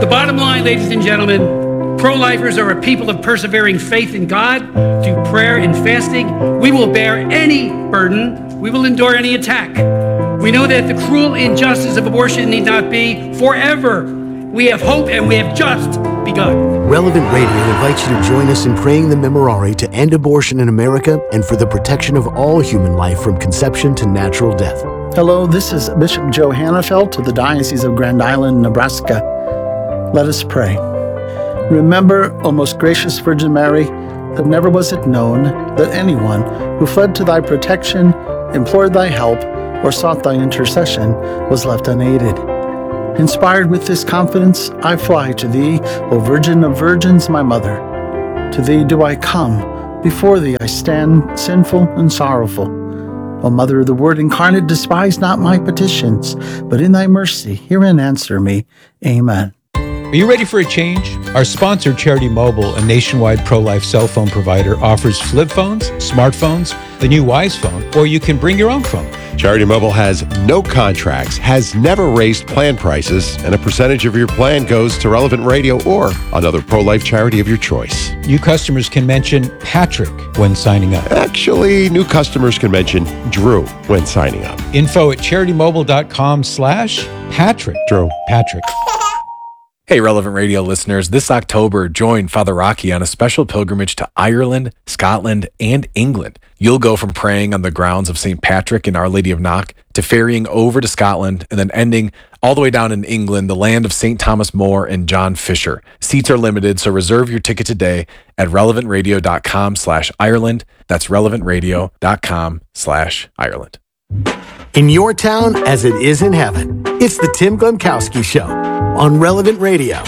The bottom line, ladies and gentlemen, pro-lifers are a people of persevering faith in God through prayer and fasting. We will bear any burden. We will endure any attack. We know that the cruel injustice of abortion need not be forever. We have hope and we have just begun. Relevant Radio invites you to join us in praying the Memorare to end abortion in America and for the protection of all human life from conception to natural death. Hello, this is Bishop Joe Hannafelt of the Diocese of Grand Island, Nebraska. Let us pray. Remember, O most gracious Virgin Mary, that never was it known that anyone who fled to thy protection, implored thy help, or sought thy intercession was left unaided. Inspired with this confidence, I fly to thee, O Virgin of Virgins, my Mother. To thee do I come, before thee I stand sinful and sorrowful. O Mother of the Word incarnate, despise not my petitions, but in thy mercy hear and answer me. Amen. Are you ready for a change? Our sponsor, Charity Mobile, a nationwide pro-life cell phone provider, offers flip phones, smartphones, the new Wise phone, or you can bring your own phone. Charity Mobile has no contracts, has never raised plan prices, and a percentage of your plan goes to Relevant Radio or another pro-life charity of your choice. New customers can mention Patrick when signing up. Actually, new customers can mention Drew when signing up. Info at CharityMobile.com/Patrick. Drew. Patrick. Hey, Relevant Radio listeners, this October, join Father Rocky on a special pilgrimage to Ireland, Scotland, and England. You'll go from praying on the grounds of St. Patrick and Our Lady of Knock to ferrying over to Scotland and then ending all the way down in England, the land of St. Thomas More and John Fisher. Seats are limited, so reserve your ticket today at relevantradio.com/Ireland. That's relevantradio.com/Ireland. In your town as it is in heaven, it's the Tim Glemkowski Show on Relevant Radio.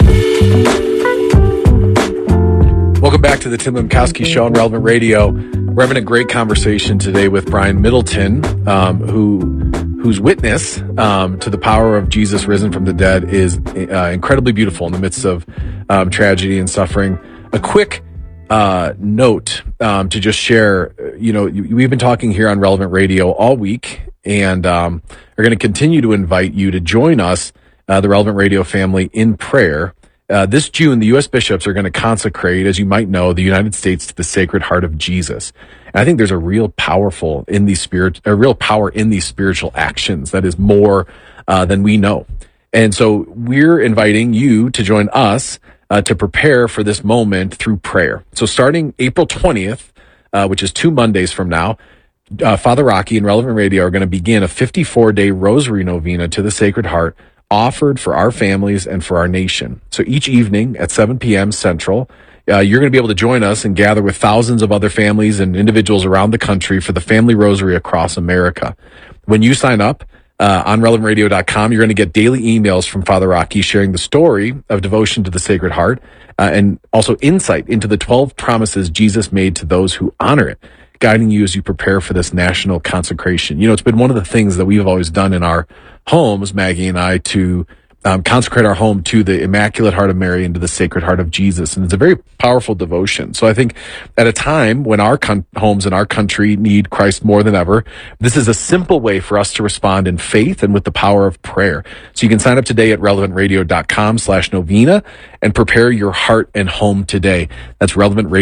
Welcome back to the Tim Glemkowski Show on Relevant Radio. We're having a great conversation today with Brian Middleton, whose witness to the power of Jesus risen from the dead is incredibly beautiful in the midst of tragedy and suffering. A quick note to just share, we've been talking here on Relevant Radio all week, and are going to continue to invite you to join us, the Relevant Radio family, in prayer. This June, the U.S. bishops are going to consecrate, as you might know, the United States to the Sacred Heart of Jesus. And I think there's a real power in these spiritual actions that is more than we know. And so we're inviting you to join us to prepare for this moment through prayer. So starting April 20th, which is 2 Mondays from now, Father Rocky and Relevant Radio are going to begin a 54-day rosary novena to the Sacred Heart, offered for our families and for our nation. So each evening at 7 p.m. Central, you're going to be able to join us and gather with thousands of other families and individuals around the country for the Family Rosary across America. When you sign up on relevantradio.com, you're going to get daily emails from Father Rocky sharing the story of devotion to the Sacred Heart and also insight into the 12 promises Jesus made to those who honor it, guiding you as you prepare for this national consecration. It's been one of the things that we've always done in our homes, Maggie and I, to consecrate our home to the Immaculate Heart of Mary and to the Sacred Heart of Jesus. And it's a very powerful devotion. So I think at a time when our homes and our country need Christ more than ever, this is a simple way for us to respond in faith and with the power of prayer. So you can sign up today at relevantradio.com/novena and prepare your heart and home today. That's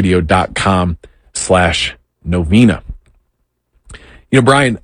relevantradio.com/novena. Brian,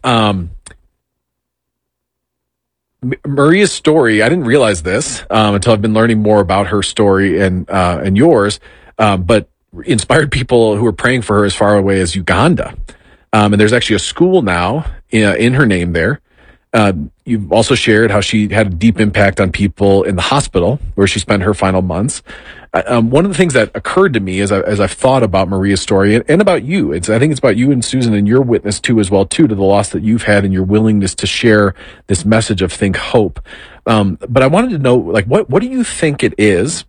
Maria's story, I didn't realize this until I've been learning more about her story and yours, but inspired people who are praying for her as far away as Uganda. And there's actually a school now in her name there. You've also shared how she had a deep impact on people in the hospital where she spent her final months. One of the things that occurred to me as I've thought about Maria's story and about you, I think it's about you and Susan and your witness too, as well too, to the loss that you've had and your willingness to share this message of think hope. But I wanted to know, what do you think it is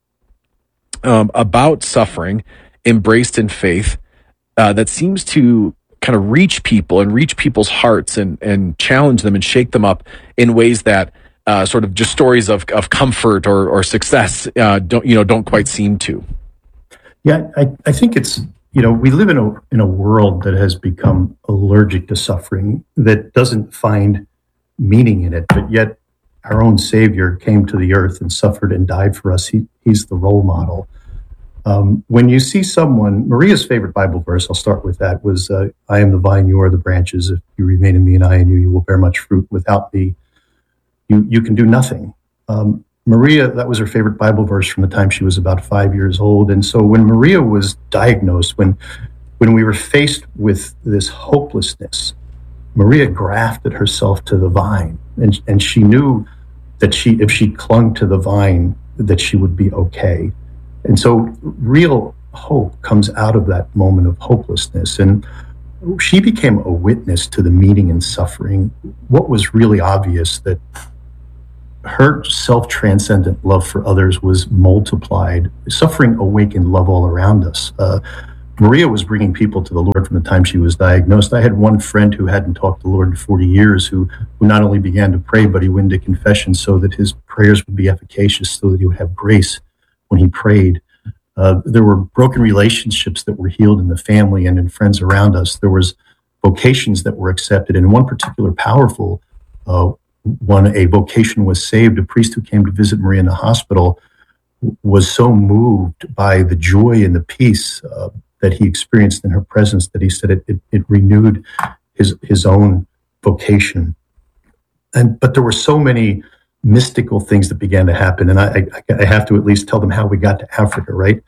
about suffering embraced in faith that seems to kind of reach people and reach people's hearts and challenge them and shake them up in ways that sort of just stories of comfort or success don't quite seem to. Yeah, I think it's, we live in a world that has become allergic to suffering, that doesn't find meaning in it, but yet our own Savior came to the earth and suffered and died for us. He's the role model. When you see someone, Maria's favorite Bible verse, I'll start with that, was, I am the vine, you are the branches. If you remain in me and I in you, you will bear much fruit. Without me, you can do nothing. Maria, that was her favorite Bible verse from the time she was about 5 years old. And so when Maria was diagnosed, when we were faced with this hopelessness, Maria grafted herself to the vine, and she knew that if she clung to the vine, that she would be okay. And so real hope comes out of that moment of hopelessness. And she became a witness to the meaning and suffering. What was really obvious, that her self-transcendent love for others was multiplied. Suffering awakened love all around us. Maria was bringing people to the Lord from the time she was diagnosed. I had one friend who hadn't talked to the Lord in 40 years who not only began to pray, but he went to confession so that his prayers would be efficacious, so that he would have grace when he prayed. There were broken relationships that were healed in the family and in friends around us. There was vocations that were accepted. And one particular powerful one, a vocation was saved. A priest who came to visit Maria in the hospital was so but by the joy and the peace that he experienced in her presence, that he said it renewed his own vocation. But there were so many mystical things that began to happen, and I have to at least tell them how we got to Africa, right?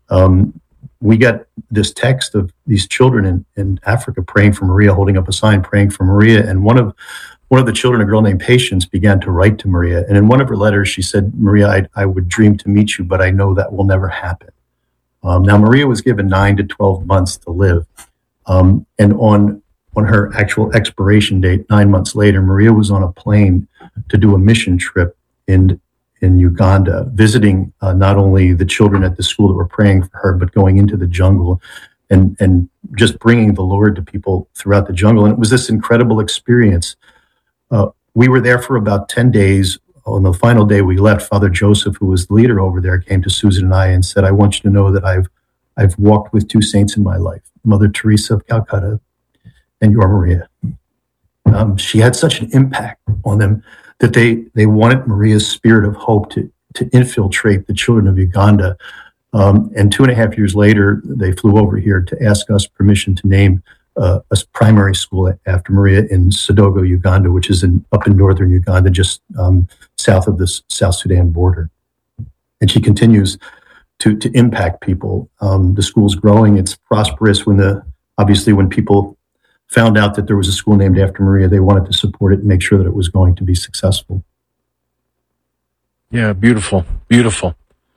We got this text of these children in Africa praying for Maria, holding up a sign praying for Maria, and one of the children, a girl named Patience, began to write to Maria, and in one of her letters she said, "Maria, I would dream to meet you, but I know that will never happen." Now Maria was given 9 to 12 months to live, and on her actual expiration date, 9 months later, Maria was on a plane to do a mission trip in Uganda, visiting not only the children at the school that were praying for her, but going into the jungle and just bringing the Lord to people throughout the jungle. And it was this incredible experience. We were there for about 10 days. On the final day we left, Father Joseph, who was the leader over there, came to Susan and I and said, "I want you to know that I've walked with two saints in my life, Mother Teresa of Calcutta and your Maria." She had such an impact on them that they wanted Maria's spirit of hope to infiltrate the children of Uganda. And 2.5 years later, they flew over here to ask us permission to name a primary school after Maria in Sodogo, Uganda, which is up in northern Uganda, just south of the South Sudan border. And she continues to impact people. The school's growing; it's prosperous. Obviously, when people found out that there was a school named after Maria, they wanted to support it and make sure that it was going to be successful. Yeah, beautiful, beautiful.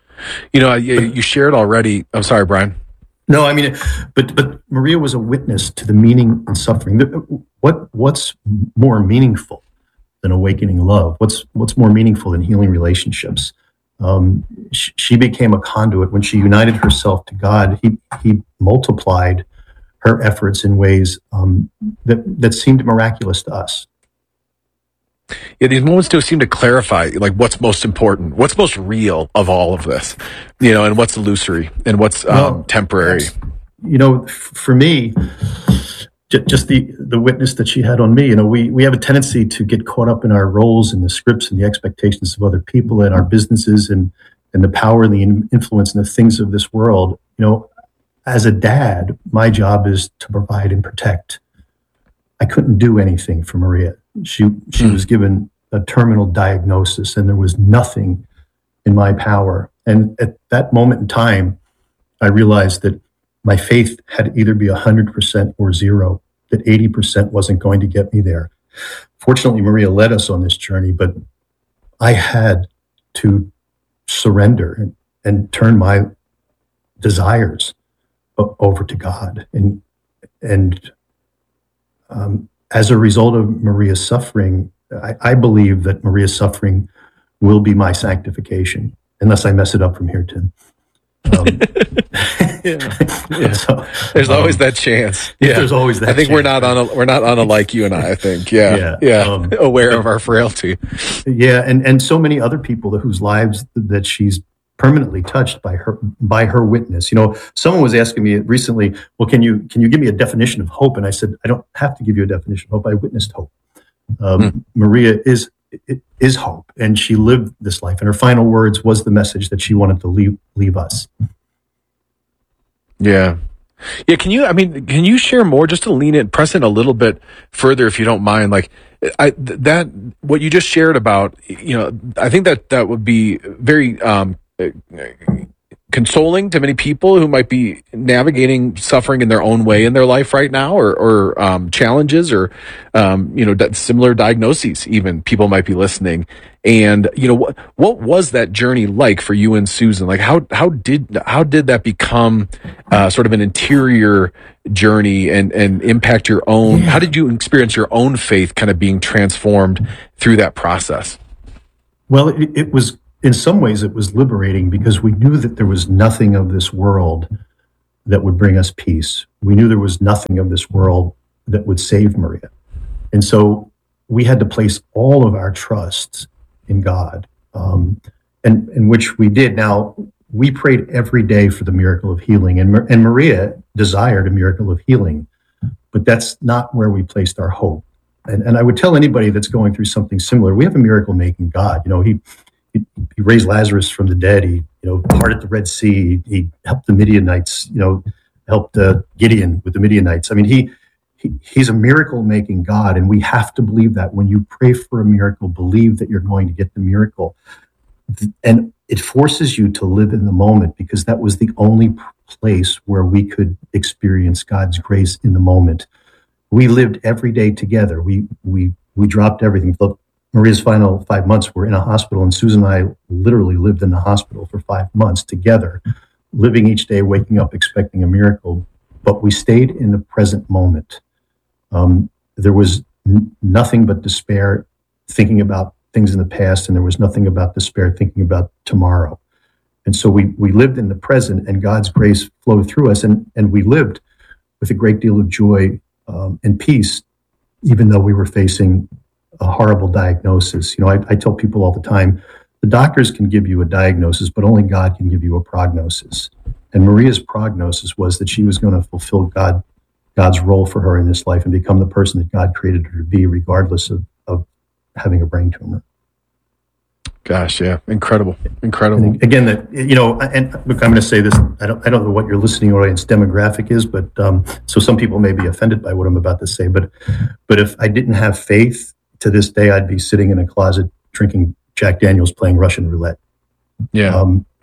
You shared already. I'm sorry, Brian. No, I mean, but Maria was a witness to the meaning and suffering. What's more meaningful than awakening love? What's more meaningful than healing relationships? She became a conduit. When she united herself to God, he multiplied her efforts in ways that seemed miraculous to us. Yeah, these moments do seem to clarify, like, what's most important, what's most real of all of this, and what's illusory and what's temporary. For me, just the witness that she had on me. We have a tendency to get caught up in our roles and the scripts and the expectations of other people and our businesses and the power and the influence and the things of this world. As a dad, my job is to provide and protect. I couldn't do anything for Maria. She was given a terminal diagnosis, and there was nothing in my power. And at that moment in time, I realized that my faith had to either be 100% or 0, that 80% wasn't going to get me there. Fortunately, Maria led us on this journey, but I had to surrender and turn my desires over to God. And as a result of Maria's suffering, I believe that Maria's suffering will be my sanctification, unless I mess it up from here, Tim. Yeah. So, there's always that chance. Yeah, there's always that. I think chance. we're not unlike you and I think. Yeah. Aware of our frailty. Yeah, and so many other people whose lives that she's permanently touched by her witness. Someone was asking me recently, well, can you give me a definition of hope? And I said, I don't have to give you a definition of hope. I witnessed hope. Maria is is hope. And she lived this life. And her final words was the message that she wanted to leave us. Yeah. Yeah. Can you share more, just to press in a little bit further, if you don't mind? Like that, what you just shared about, I think that would be very, consoling to many people who might be navigating suffering in their own way in their life right now, or challenges, or similar diagnoses. Even people might be listening, and what was that journey like for you and Susan? Like how did that become sort of an interior journey and impact your own? How did you experience your own faith kind of being transformed through that process? Well, it was. In some ways, it was liberating, because we knew that there was nothing of this world that would bring us peace. We knew there was nothing of this world that would save Maria. And so we had to place all of our trust in God, and which we did. Now, we prayed every day for the miracle of healing, and Maria desired a miracle of healing, but that's not where we placed our hope. And I would tell anybody that's going through something similar, we have a miracle-making God. He raised Lazarus from the dead. He, parted the Red Sea. He helped the Midianites. Helped Gideon with the Midianites. I mean, he's a miracle-making God, and we have to believe that. When you pray for a miracle, believe that you're going to get the miracle, and it forces you to live in the moment, because that was the only place where we could experience God's grace in the moment. We lived every day together. We dropped everything. Maria's final 5 months were in a hospital, and Susan and I literally lived in the hospital for 5 months together, living each day, waking up, expecting a miracle. But we stayed in the present moment. There was nothing but despair thinking about things in the past, and there was nothing about despair thinking about tomorrow. And so we lived in the present, and God's grace flowed through us, and we lived with a great deal of joy and peace, even though we were facing a horrible diagnosis. I tell people all the time, the doctors can give you a diagnosis, but only God can give you a prognosis. And Maria's prognosis was that she was going to fulfill God's role for her in this life and become the person that God created her to be, regardless of having a brain tumor. Gosh, yeah, incredible. And again, and look, I'm going to say this. I don't know what your listening audience demographic is, but so some people may be offended by what I'm about to say. But if I didn't have faith, to this day, I'd be sitting in a closet drinking Jack Daniels, playing Russian roulette. Yeah.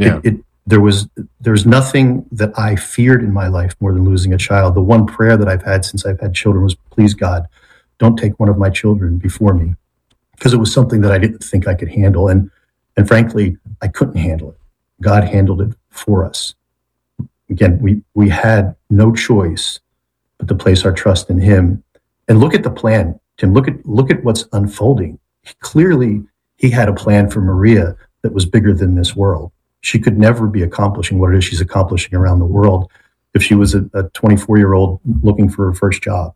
There's nothing that I feared in my life more than losing a child. The one prayer that I've had since I've had children was, please God, don't take one of my children before me, because it was something that I didn't think I could handle. And frankly, I couldn't handle it. God handled it for us. Again, we had no choice but to place our trust in him. And look at the plan. Tim, look at what's unfolding. Clearly, he had a plan for Maria that was bigger than this world. She could never be accomplishing what it is she's accomplishing around the world if she was a 24-year-old looking for her first job.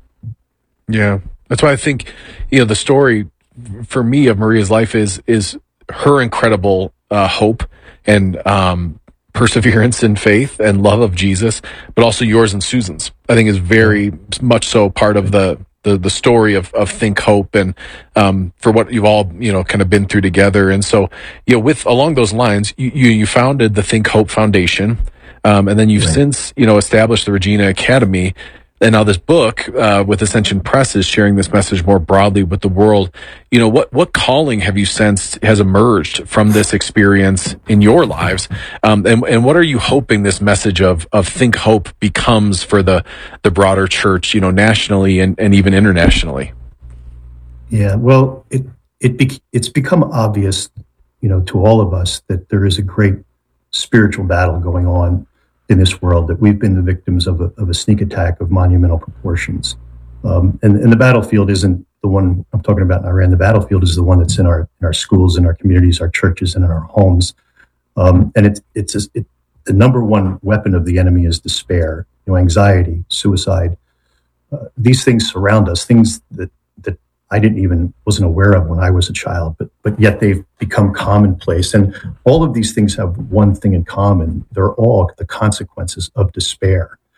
Yeah, that's why I think the story for me of Maria's life is her incredible hope and perseverance in faith and love of Jesus, but also yours and Susan's. I think is very much so part of the story of Think Hope, and for what you've all kind of been through together. And so with along those lines, you founded the Think Hope Foundation, and then you've since established the Regina Academy. And now this book with Ascension Press is sharing this message more broadly with the world. What calling have you sensed has emerged from this experience in your lives? And what are you hoping this message of Think Hope becomes for the broader church, nationally and even internationally? Yeah, well, it's become obvious, to all of us that there is a great spiritual battle going on in this world, that we've been the victims of a sneak attack of monumental proportions. And the battlefield isn't the one I'm talking about in Iran. The battlefield is the one that's in our schools, in our communities, our churches, and in our homes. And the number one weapon of the enemy is despair, anxiety, suicide. These things surround us, things that I wasn't aware of when I was a child, but yet they've become commonplace. And all of these things have one thing in common. They're all the consequences of despair.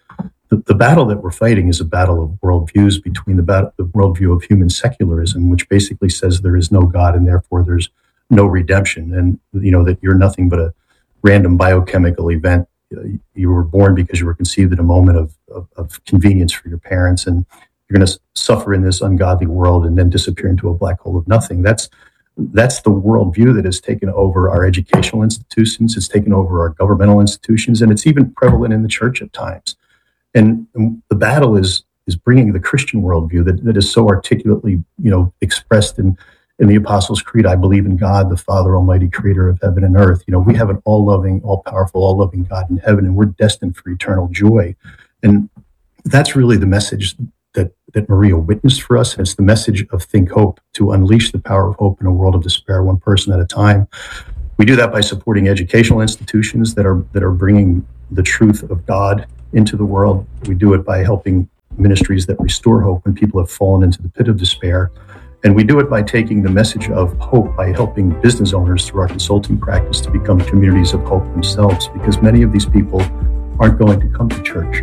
the battle that we're fighting is a battle of worldviews between the worldview of human secularism, which basically says there is no God and therefore there's no redemption, and that you're nothing but a random biochemical event. You were born because you were conceived at a moment of convenience for your parents, and you're going to suffer in this ungodly world and then disappear into a black hole of nothing. That's the worldview that has taken over our educational institutions. It's taken over our governmental institutions, and it's even prevalent in the church at times. And the battle is bringing the Christian worldview that is so articulately, expressed in the Apostles' Creed. I believe in God, the Father Almighty, creator of heaven and earth. We have an all-loving, all-powerful, all-loving God in heaven, and we're destined for eternal joy. And that's really the message that Maria witnessed for us. And it's the message of Think Hope, to unleash the power of hope in a world of despair, one person at a time. We do that by supporting educational institutions that are bringing the truth of God into the world. We do it by helping ministries that restore hope when people have fallen into the pit of despair. And we do it by taking the message of hope, by helping business owners through our consulting practice to become communities of hope themselves, because many of these people aren't going to come to church.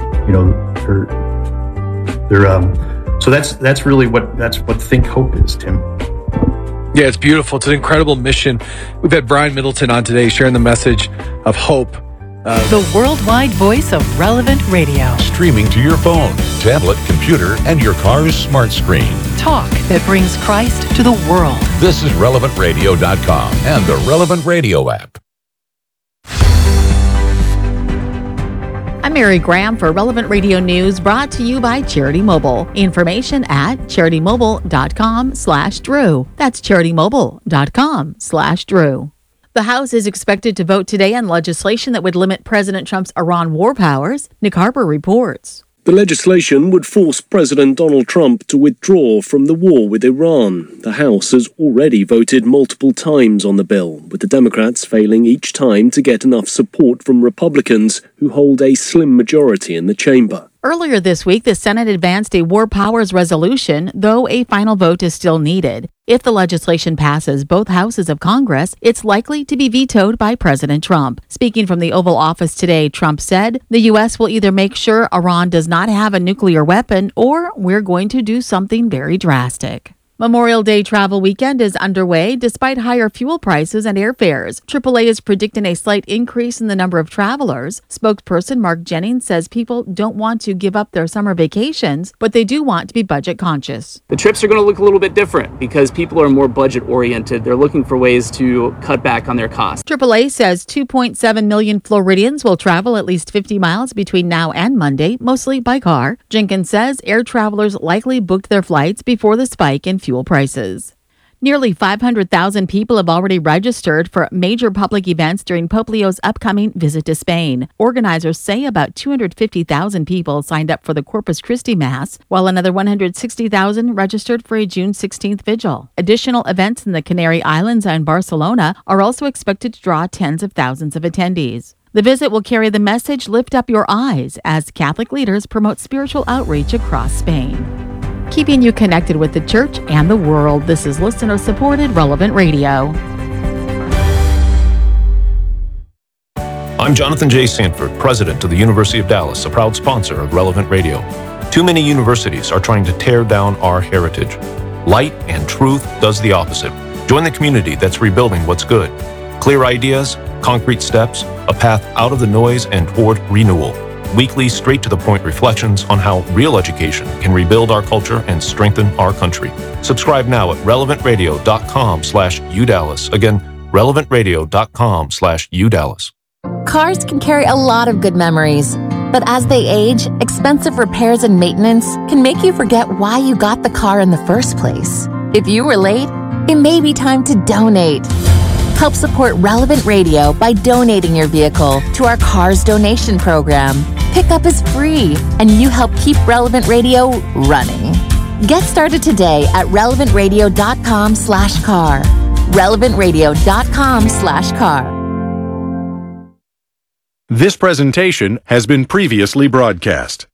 So that's really what Think Hope is, Tim. Yeah, it's beautiful. It's an incredible mission. We've had Brian Middleton on today sharing the message of hope. The worldwide voice of Relevant Radio. Streaming to your phone, tablet, computer, and your car's smart screen. Talk that brings Christ to the world. This is RelevantRadio.com and the Relevant Radio app. I'm Mary Graham for Relevant Radio News, brought to you by Charity Mobile. Information at CharityMobile.com/Drew. That's CharityMobile.com/Drew. The House is expected to vote today on legislation that would limit President Trump's Iran war powers. Nick Harper reports. The legislation would force President Donald Trump to withdraw from the war with Iran. The House has already voted multiple times on the bill, with the Democrats failing each time to get enough support from Republicans, who hold a slim majority in the chamber. Earlier this week, the Senate advanced a war powers resolution, though a final vote is still needed. If the legislation passes both houses of Congress, it's likely to be vetoed by President Trump. Speaking from the Oval Office today, Trump said, "The U.S. will either make sure Iran does not have a nuclear weapon, or we're going to do something very drastic." Memorial Day travel weekend is underway despite higher fuel prices and airfares. AAA is predicting a slight increase in the number of travelers. Spokesperson Mark Jennings says people don't want to give up their summer vacations, but they do want to be budget conscious. The trips are going to look a little bit different because people are more budget oriented. They're looking for ways to cut back on their costs. AAA says 2.7 million Floridians will travel at least 50 miles between now and Monday, mostly by car. Jenkins says air travelers likely booked their flights before the spike in fuel prices. Nearly 500,000 people have already registered for major public events during Pope Leo's upcoming visit to Spain. Organizers say about 250,000 people signed up for the Corpus Christi Mass, while another 160,000 registered for a June 16th vigil. Additional events in the Canary Islands and Barcelona are also expected to draw tens of thousands of attendees. The visit will carry the message, "Lift up your eyes," as Catholic leaders promote spiritual outreach across Spain. Keeping you connected with the church and the world. This is listener-supported Relevant Radio. I'm Jonathan J. Sanford, president of the University of Dallas, a proud sponsor of Relevant Radio. Too many universities are trying to tear down our heritage. Light and Truth does the opposite. Join the community that's rebuilding what's good. Clear ideas, concrete steps, a path out of the noise and toward renewal. Weekly, straight-to-the-point reflections on how real education can rebuild our culture and strengthen our country. Subscribe now at relevantradio.com/UDallas. Again, relevantradio.com/UDallas. Cars can carry a lot of good memories, but as they age, expensive repairs and maintenance can make you forget why you got the car in the first place. If you were late, it may be time to donate. Help support Relevant Radio by donating your vehicle to our Cars Donation Program. Pickup is free, and you help keep Relevant Radio running. Get started today at relevantradio.com/car. relevantradio.com/car. This presentation has been previously broadcast.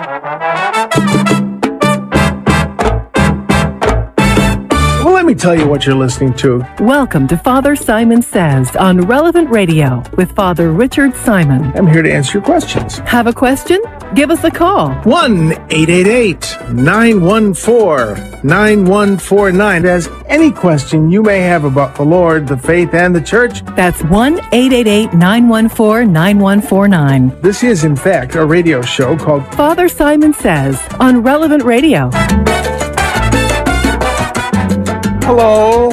Well, let me tell you what you're listening to. Welcome to Father Simon Says on Relevant Radio with Father Richard Simon. I'm here to answer your questions. Have a question? Give us a call. 1-888-914-9149. As any question you may have about the Lord, the faith, and the church. That's 1-888-914-9149. This is, in fact, a radio show called Father Simon Says on Relevant Radio. Hello.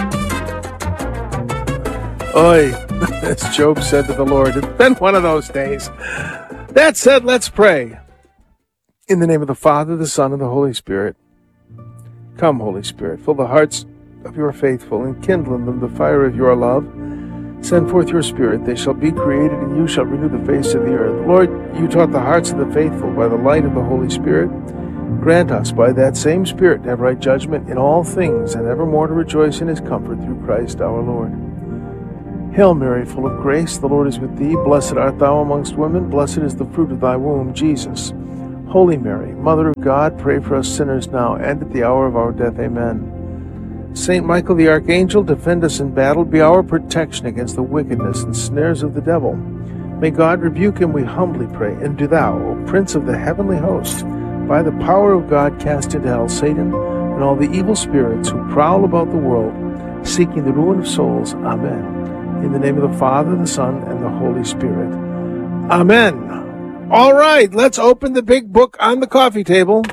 Oi, as Job said to the Lord, it's been one of those days. That said, let's pray. In the name of the Father, the Son, and the Holy Spirit. Come, Holy Spirit, fill the hearts of your faithful and kindle in them the fire of your love. Send forth your Spirit, they shall be created, and you shall renew the face of the earth. Lord, you taught the hearts of the faithful by the light of the Holy Spirit. Grant us by that same Spirit to have right judgment in all things, and evermore to rejoice in his comfort through Christ our Lord. Hail Mary, full of grace, the Lord is with thee. Blessed art thou amongst women, blessed is the fruit of thy womb, Jesus. Holy Mary, Mother of God, pray for us sinners now and at the hour of our death. Amen. Saint Michael the Archangel, defend us in battle, be our protection against the wickedness and snares of the devil. May God rebuke him, we humbly pray. And do thou, O Prince of the heavenly host, by the power of God cast into hell Satan and all the evil spirits who prowl about the world, seeking the ruin of souls. Amen. In the name of the Father, the Son, and the Holy Spirit. Amen. All right, let's open the big book on the coffee table.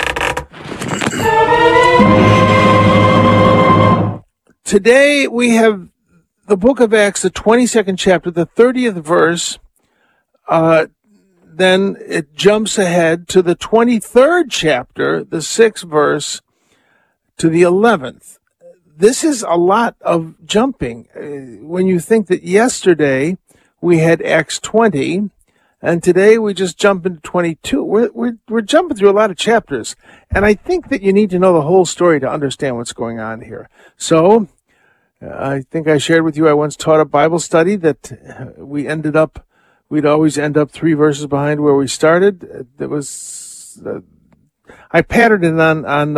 Today we have the book of Acts, the 22nd chapter, the 30th verse. Then it jumps ahead to the 23rd chapter, the 6th verse, to the 11th. This is a lot of jumping. When you think that yesterday we had Acts 20, and today we just jump into 22. We're jumping through a lot of chapters, and I think that you need to know the whole story to understand what's going on here. So, I think I shared with you, I once taught a Bible study that we'd always end up 3 verses behind where we started. That was, I patterned it on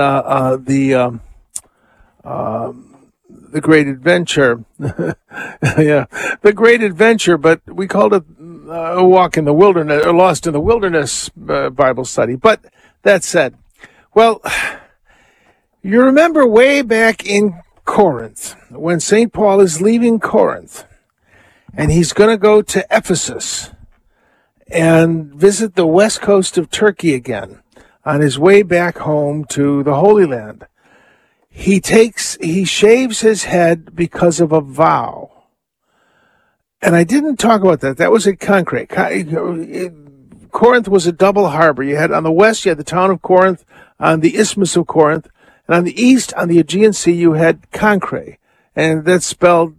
the Great Adventure. Yeah, the Great Adventure, but we called it a Walk in the Wilderness, or Lost in the Wilderness Bible study. But that said, well, you remember way back in Corinth, when St. Paul is leaving Corinth, and he's going to go to Ephesus and visit the west coast of Turkey again on his way back home to the Holy Land. He shaves his head because of a vow. And I didn't talk about that. That was at Cancre. Corinth was a double harbor. You had on the west, you had the town of Corinth, on the Isthmus of Corinth, and on the east, on the Aegean Sea, you had Cancre. And that's spelled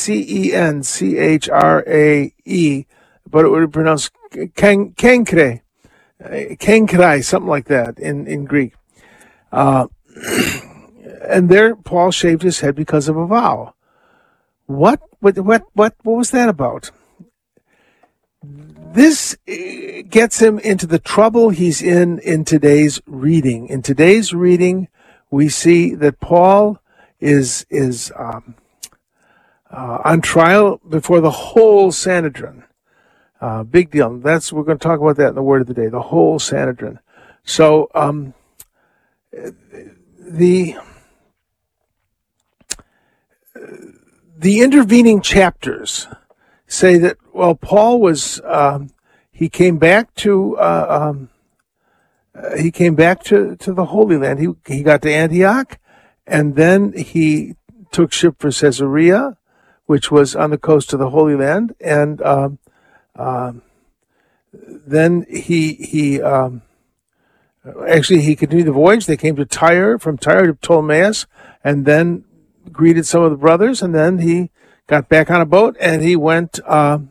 C-E-N-C-H-R-A-E, but it would be pronounced Cancre, something like that in Greek. And there, Paul shaved his head because of a vow. What was that about? This gets him into the trouble he's in today's reading. In today's reading, we see that Paul is on trial before the whole Sanhedrin. Big deal. We're going to talk about that in the Word of the Day, the whole Sanhedrin. So, the intervening chapters say that, well, Paul was, he came back to the Holy Land. He got to Antioch, and then he took ship for Caesarea, which was on the coast of the Holy Land, and then he continued the voyage. They came to Tyre, from Tyre to Ptolemais, and then greeted some of the brothers, and then he got back on a boat, and he went to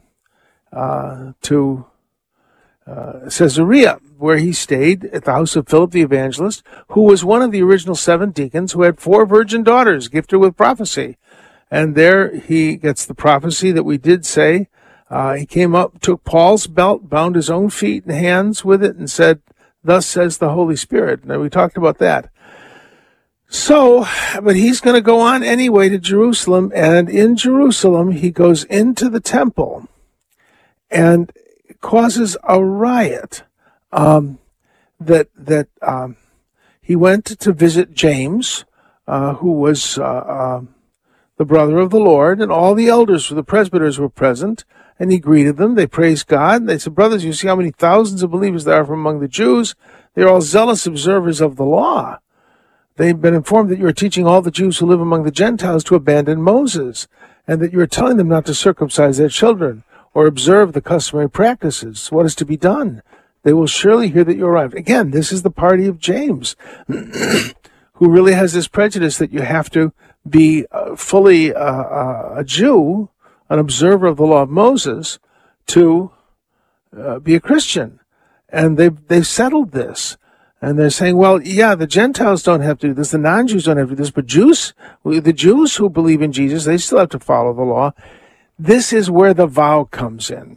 Caesarea, where he stayed at the house of Philip the evangelist, who was one of the original 7 deacons who had 4 virgin daughters gifted with prophecy. And there he gets the prophecy that we did say. He came up, took Paul's belt, bound his own feet and hands with it, and said, "Thus says the Holy Spirit." Now, we talked about that. So, but he's going to go on anyway to Jerusalem, and in Jerusalem, he goes into the temple and causes a riot that he went to visit James, who was the brother of the Lord, and all the elders, the presbyters, were present, and he greeted them. They praised God, and they said, "Brothers, you see how many thousands of believers there are from among the Jews? They are all zealous observers of the law. They've been informed that you are teaching all the Jews who live among the Gentiles to abandon Moses, and that you are telling them not to circumcise their children or observe the customary practices. What is to be done? They will surely hear that you arrived." Again, this is the party of James, who really has this prejudice that you have to be fully a Jew, an observer of the law of Moses, to be a Christian. And they've settled this. And they're saying, well, yeah, the Gentiles don't have to do this, the non-Jews don't have to do this, but the Jews who believe in Jesus, they still have to follow the law. This is where the vow comes in.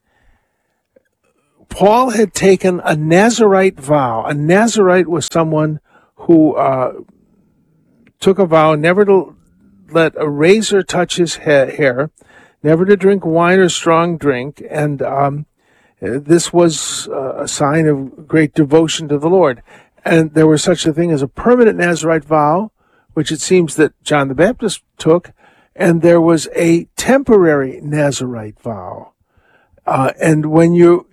Paul had taken a Nazirite vow. A Nazirite was someone who took a vow never to let a razor touch his hair, never to drink wine or strong drink, and this was a sign of great devotion to the Lord. And there was such a thing as a permanent Nazirite vow, which it seems that John the Baptist took, and there was a temporary Nazirite vow. And when you